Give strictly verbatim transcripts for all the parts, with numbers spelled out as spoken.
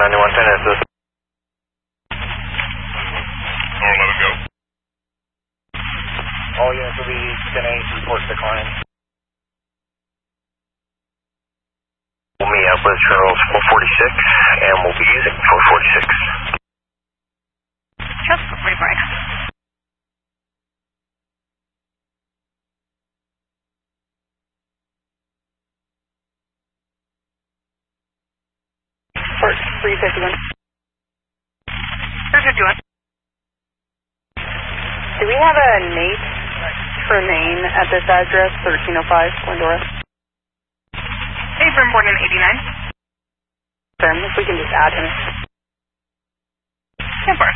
ninety-one ten, is this? four eleven, go. All units will be ten eight, report decline. We'll meet up with Charles four forty-six, and we'll be using four forty-six. Just four forty-five. Port three fifty-one. three fifty-one. Do we have a Nate Tremaine at this address, thirteen oh five, Glendora? Nate from born in eighty-nine. Sir, if we can just add him. ten four.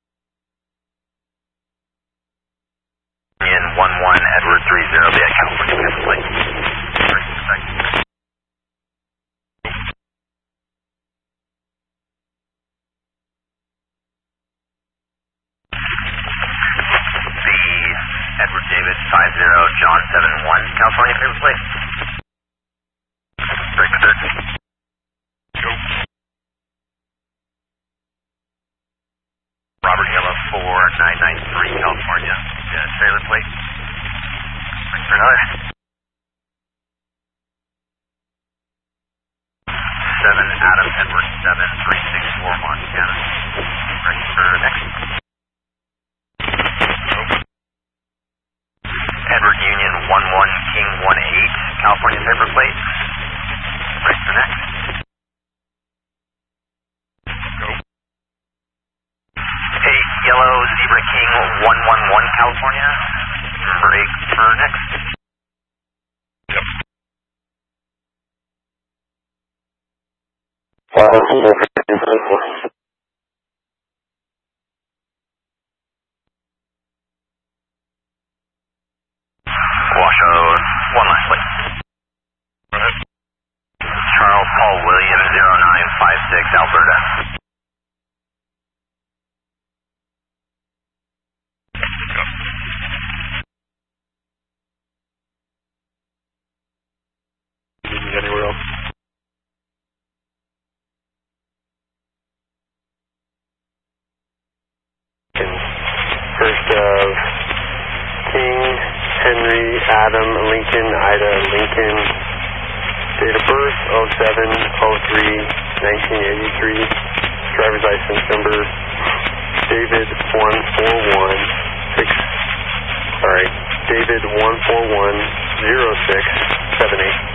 In one one, Edward three zero, be at California, Panther Plate. Edward David five zero, John seven one, California, Panther Plate. Break the third. Go. Robert Yellow four nine nine three, California, yeah, trailer plate. Break for another. seven Adam Edward seven three six four, Montana. Ready for next. Edward Union one one King one eight, California paper plate. Ready for next. Go. eight Yellow Zebra King one one one, California. Break for next. Yep. Washoe, one last plate. Go ahead. Charles Paul William zero nine five six, Alberta. Go. Anywhere else? First of King, Henry, Adam, Lincoln, Ida, Lincoln. Date of birth oh seven oh three nineteen eighty-three. Driver's license number David one four one six. Sorry, David one four one zero six seven eight.